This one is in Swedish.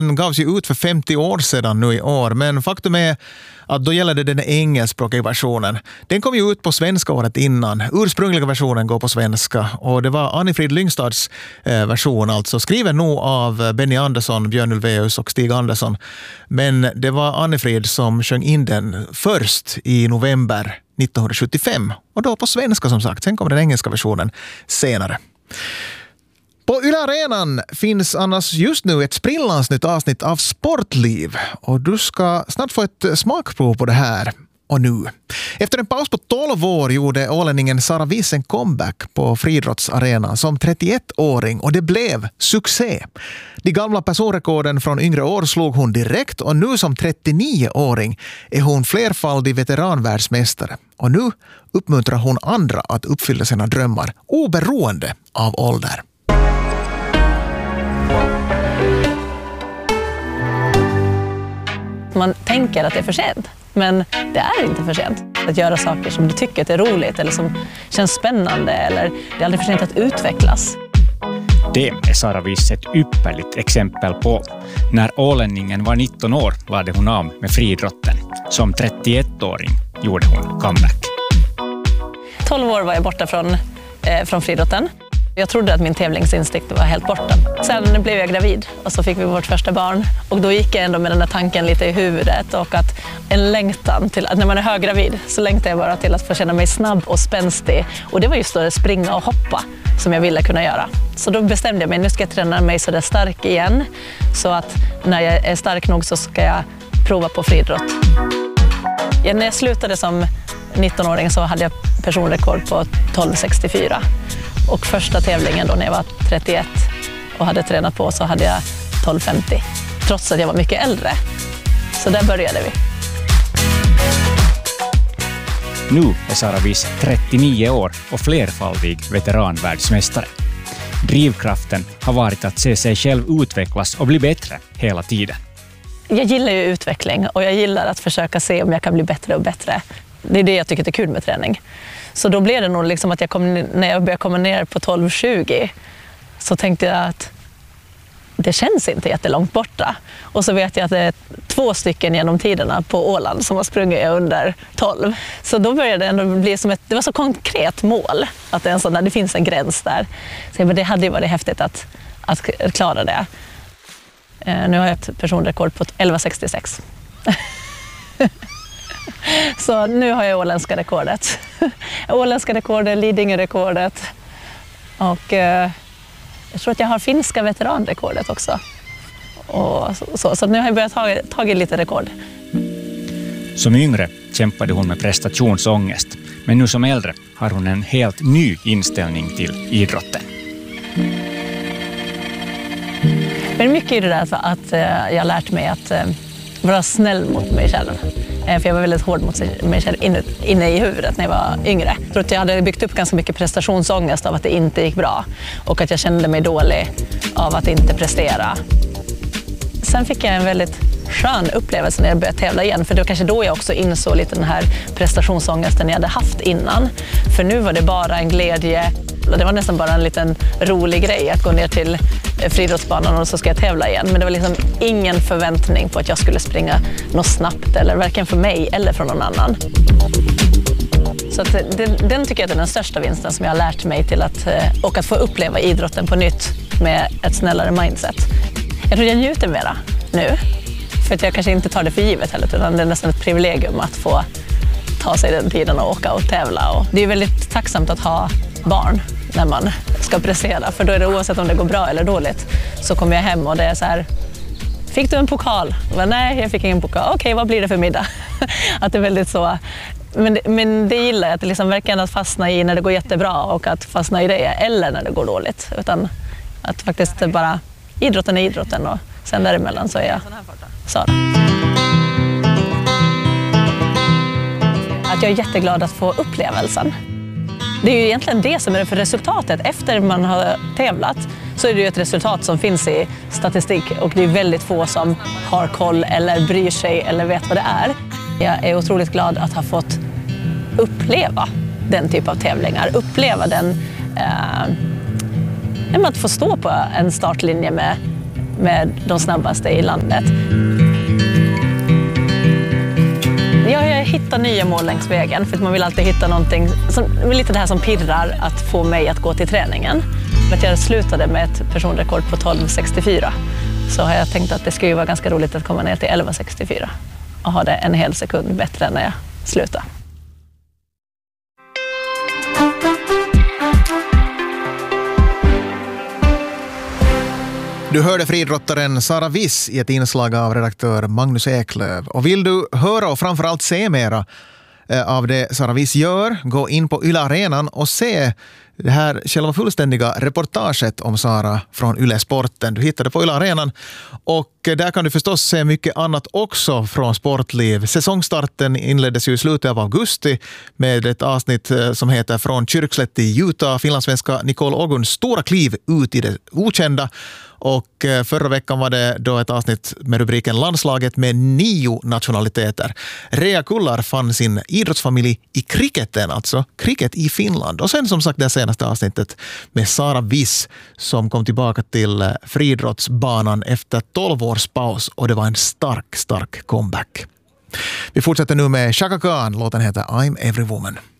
Den gavs ju ut för 50 år sedan nu i år, men faktum är att då gäller det den engelskspråkiga versionen. Den kom ju ut på svenska året innan. Ursprungliga versionen går på svenska och det var Annifrid Lyngstads version, alltså skriven nog av Benny Andersson, Björn Ulvaeus och Stig Andersson. Men det var Annifrid som sjöng in den först i november 1975 och då på svenska som sagt. Sen kom den engelska versionen senare. På Yle Arenan finns annars just nu ett sprillans nytt avsnitt av Sportliv och du ska snart få ett smakprov på det här och nu. Efter en paus på 12 år gjorde ålänningen Sara Wies en comeback på friidrottsarenan som 31-åring och det blev succé. De gamla personrekorden från yngre år slog hon direkt och nu som 39-åring är hon flerfaldig veteranvärldsmästare. Och nu uppmuntrar hon andra att uppfylla sina drömmar oberoende av ålder. Man tänker att det är för sent, men det är inte för sent att göra saker som du tycker är roligt eller som känns spännande, eller det är aldrig för sent att utvecklas. Det är Sara Wies ett ypperligt exempel på. När ålänningen var 19 år lade hon av med friidrotten. Som 31-åring gjorde hon comeback. 12 år var jag borta från friidrotten. Jag trodde att min tävlingsinstinkt var helt borta. Sen blev jag gravid och så fick vi vårt första barn. Och då gick jag ändå med den där tanken lite i huvudet och att en längtan till att när man är höggravid så längtar jag bara till att få känna mig snabb och spänstig. Och det var just att springa och hoppa som jag ville kunna göra. Så då bestämde jag mig, nu ska jag träna mig så där stark igen. Så att när jag är stark nog så ska jag prova på friidrott. När jag slutade som 19-åring så hade jag personrekord på 12,64. Och första tävlingen då när jag var 31 och hade tränat på så hade jag 12,50. Trots att jag var mycket äldre. Så där började vi. Nu är Sara Wies 39 år och flerfaldig veteranvärldsmästare. Drivkraften har varit att se sig själv utvecklas och bli bättre hela tiden. Jag gillar ju utveckling och jag gillar att försöka se om jag kan bli bättre och bättre. Det är det jag tycker är kul med träning. Så då blev det nog liksom att när jag började komma ner på 12,20 så tänkte jag att det känns inte jättelångt borta. Och så vet jag att det är 2 stycken genom tiderna på Åland som har sprungit under 12. Så då började det ändå bli som det var så konkret mål att det finns en gräns där. Så det hade ju varit häftigt att klara det. Nu har jag ett personrekord på 11,66. Så nu har jag åländska rekordet. Åländska rekordet, Lidingö-rekordet och jag tror att jag har finska veteranrekordet också. Och så nu har jag börjat ta lite rekord. Som yngre kämpade hon med prestationsångest, men nu som äldre har hon en helt ny inställning till idrotten. Men mycket är det där att jag har lärt mig att vara snäll mot mig själv. För jag var väldigt hård mot mig själv inne i huvudet när jag var yngre. Jag tror att jag hade byggt upp ganska mycket prestationsångest av att det inte gick bra. Och att jag kände mig dålig av att inte prestera. Sen fick jag en väldigt skön upplevelse när jag började tävla igen. För det var kanske då jag också insåg lite den här prestationsångesten jag hade haft innan. För nu var det bara en glädje. Det var nästan bara en liten rolig grej att gå ner till friidrottsbanan och så ska jag tävla igen. Men det var liksom ingen förväntning på att jag skulle springa något snabbt eller varken för mig eller från någon annan. Så att den tycker jag är den största vinsten som jag har lärt mig till att få uppleva idrotten på nytt med ett snällare mindset. Jag tror jag njuter mera nu. För att jag kanske inte tar det för givet heller, utan det är nästan ett privilegium att få ta sig den tiden och åka och tävla. Och det är väldigt tacksamt att ha barn när man ska prestera. För då är det oavsett om det går bra eller dåligt så kommer jag hem och det är så här: fick du en pokal? Nej, jag fick ingen pokal. Okej, vad blir det för middag? Att det är väldigt så. Men det gillar jag, att det liksom verkar att fastna i när det går jättebra och att fastna i det eller när det går dåligt. Utan att faktiskt bara idrotten är idrotten och sen däremellan så är jag Sara. Att jag är jätteglad att få upplevelsen. Det är ju egentligen det som är för resultatet. Efter man har tävlat så är det ju ett resultat som finns i statistik och det är väldigt få som har koll eller bryr sig eller vet vad det är. Jag är otroligt glad att ha fått uppleva den typ av tävlingar. Uppleva den, att få stå på en startlinje med de snabbaste i landet. Jag hittar nya mål längs vägen för att man vill alltid hitta någonting som lite det här som pirrar att få mig att gå till träningen. För att jag slutade med ett personrekord på 12.64 så har jag tänkt att det skulle vara ganska roligt att komma ner till 11.64 och ha det en hel sekund bättre än när jag slutade. Du hörde friidrottaren Sara Wiss i ett inslag av redaktör Magnus Eklöf. Och vill du höra och framförallt se mera av det Sara Wiss gör, gå in på Yle Arenan och se det här själva fullständiga reportaget om Sara från Yle Sporten. Du hittar det på Yle Arenan och där kan du förstås se mycket annat också från sportliv. Säsongstarten inleddes ju i slutet av augusti med ett avsnitt som heter Från Kyrkslätt i Utah. Finlandssvenska Nicole Oguns stora kliv ut i det okända. Och förra veckan var det då ett avsnitt med rubriken Landslaget med 9 nationaliteter. Rea Kullar fann sin idrottsfamilj i cricketen, alltså cricket i Finland. Och sen som sagt det senaste avsnittet med Sara Wiss som kom tillbaka till friidrottsbanan efter 12 års paus och det var en stark comeback. Vi fortsätter nu med Chaka Khan, låten heter I'm Every Woman.